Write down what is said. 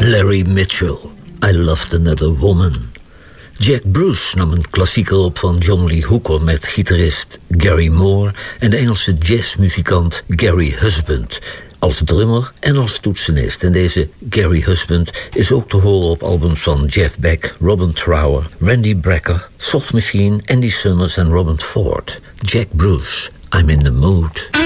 Larry Mitchell, I Loved Another Woman. Jack Bruce nam een klassieker op van John Lee Hooker met gitarist Gary Moore en de Engelse jazzmuzikant Gary Husband als drummer en als toetsenist. En deze Gary Husband is ook te horen op albums van Jeff Beck, Robin Trower, Randy Brecker, Soft Machine, Andy Summers en Robin Ford. Jack Bruce, I'm in the Mood.